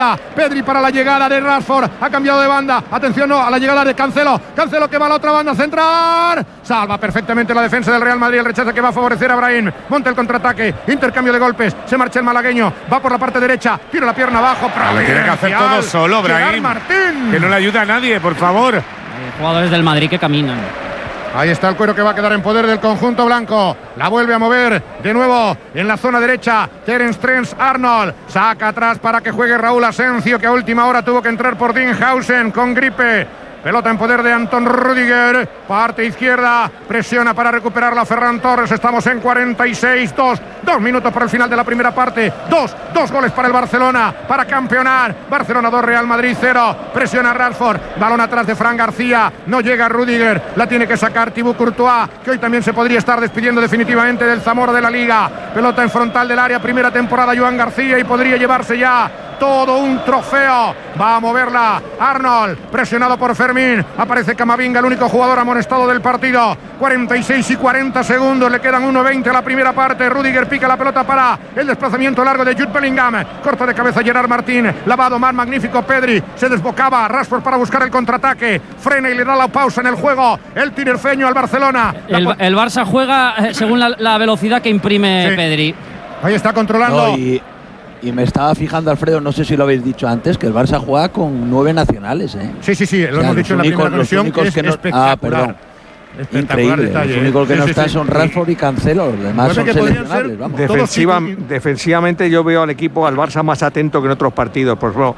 Pedri para la llegada de Rashford, ha cambiado de banda, atención a la llegada de Cancelo que va a la otra banda central, salva perfectamente la defensa del Real Madrid, el rechazo que va a favorecer a Brahim, monta el contraataque, intercambio de golpes, se marcha el malagueño, va por la parte derecha, tira la pierna abajo, lo tiene que hacer todo solo Brahim, que no le ayuda a nadie, por favor. Hay jugadores del Madrid que caminan. Ahí está el cuero que va a quedar en poder del conjunto blanco. La vuelve a mover de nuevo en la zona derecha. Terence Trent Arnold saca atrás para que juegue Raúl Asencio, que a última hora tuvo que entrar por Dinghausen con gripe. Pelota en poder de Anton Rüdiger, parte izquierda, presiona para recuperarla Ferran Torres. Estamos en 46, 2 minutos para el final de la primera parte. Dos goles para el Barcelona, para campeonar. Barcelona 2, Real Madrid 0. Presiona Rashford, balón atrás de Fran García, no llega Rüdiger, la tiene que sacar Thibaut Courtois, que hoy también se podría estar despidiendo definitivamente del Zamora de la Liga. Pelota en frontal del área, primera temporada Joan García, y podría llevarse ya todo un trofeo. Va a moverla Arnold, presionado por Fermín. Aparece Camavinga, el único jugador amonestado del partido. 46 y 40 segundos, le quedan 1:20 a la primera parte. Rüdiger pica la pelota para el desplazamiento largo de Jude Bellingham. Corta de cabeza Gerard Martín, la va a domar magnífico Pedri. Se desbocaba Rashford para buscar el contraataque. Frena y le da la pausa en el juego el tinerfeño al Barcelona. El Barça juega según la velocidad que imprime Pedri. Ahí está controlando. Y me estaba fijando, Alfredo, no sé si lo habéis dicho antes, que el Barça juega con 9 nacionales, ¿eh? Sí, lo hemos dicho en la primera conexión, que es espectacular. Increíble, detalle. Los únicos que no están son Rashford y Cancelo, los demás son seleccionables. Defensivamente yo veo al equipo, al Barça, más atento que en otros partidos. Por ejemplo,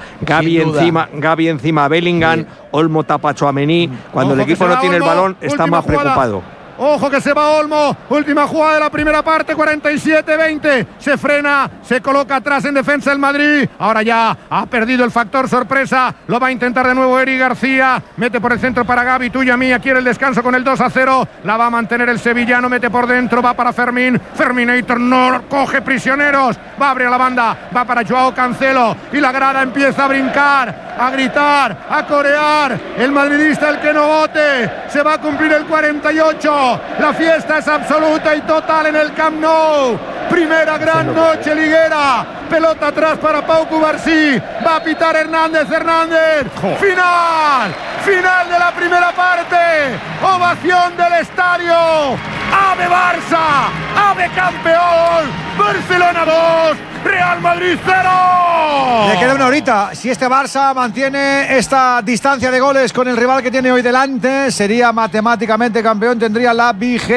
Gavi encima Bellingham, Olmo tapa a Tchouaméni. Cuando el equipo no tiene el balón, está más preocupado. Ojo que se va Olmo, última jugada de la primera parte, 47-20, se frena, se coloca atrás en defensa el Madrid, ahora ya ha perdido el factor sorpresa, lo va a intentar de nuevo Eric García, mete por el centro para Gavi, tuya mía, quiere el descanso con el 2-0, la va a mantener el sevillano, mete por dentro, va para Fermín, Ferminator no coge prisioneros, va a abrir la banda, va para Joao Cancelo, y la grada empieza a brincar, a gritar, a corear, el madridista el que no vote, se va a cumplir el 48, la fiesta es absoluta y total en el Camp Nou. Primera gran noche liguera. Pelota atrás para Pau Cubarsí. Va a pitar Hernández. Final de la primera parte. Ovación del estadio. ¡Ave Barça! ¡Ave campeón! Barcelona 2, Real Madrid 0. Le queda una horita. Si este Barça mantiene esta distancia de goles con el rival que tiene hoy delante, sería matemáticamente campeón. Tendría la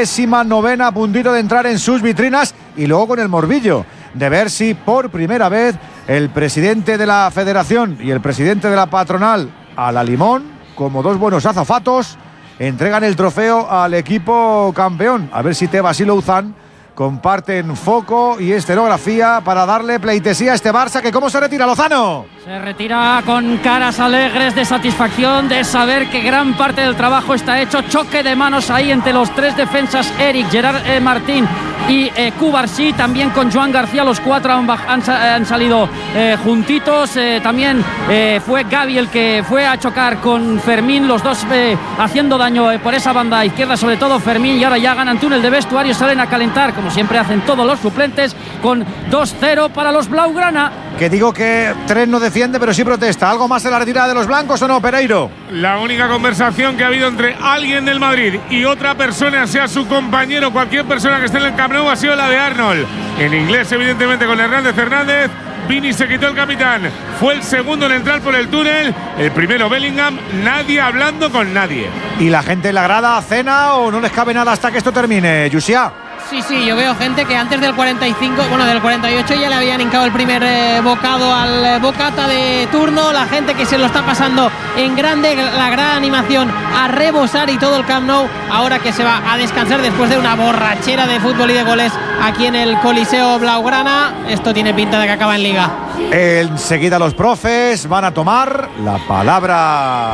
29ª, puntito de entrar en sus vitrinas. Y luego con el morbillo de ver si por primera vez el presidente de la federación y el presidente de la patronal, a la limón, como dos buenos azafatos, entregan el trofeo al equipo campeón. A ver si Tebas y Louzán comparten foco y escenografía para darle pleitesía a este Barça, que ¿cómo se retira Lozano? Se retira con caras alegres de satisfacción, de saber que gran parte del trabajo está hecho. Choque de manos ahí entre los tres defensas, Eric, Gerard Martín y Cubarsí, también con Joan García. Los cuatro han salido juntitos. También fue Gavi el que fue a chocar con Fermín, los dos haciendo daño por esa banda izquierda, sobre todo Fermín, y ahora ya ganan túnel de vestuario, salen a calentar como siempre hacen todos los suplentes, con 2-0 para los blaugrana. Que digo que Trent no defiende, pero sí protesta. ¿Algo más en la retirada de los blancos o no, Pereiro? La única conversación que ha habido entre alguien del Madrid y otra persona, sea su compañero, cualquier persona que esté en el Camp Nou, ha sido la de Arnold. En inglés, evidentemente, con Hernández. Vini se quitó el capitán. Fue el segundo en entrar por el túnel. El primero Bellingham. Nadie hablando con nadie. ¿Y la gente en la grada cena o no les cabe nada hasta que esto termine, Yusia? Sí, yo veo gente que antes del 45, del 48 ya le habían hincado el primer bocado al bocata de turno. La gente que se lo está pasando en grande, la gran animación a rebosar y todo el Camp Nou, ahora que se va a descansar después de una borrachera de fútbol y de goles aquí en el Coliseo Blaugrana. Esto tiene pinta de que acaba en Liga. Enseguida los profes van a tomar la palabra.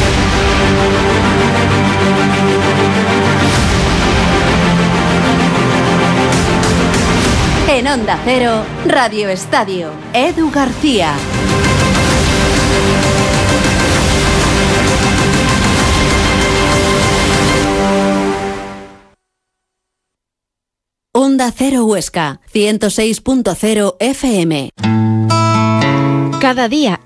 En Onda Cero, Radio Estadio, Edu García. Onda Cero Huesca, 106.0 FM. Cada día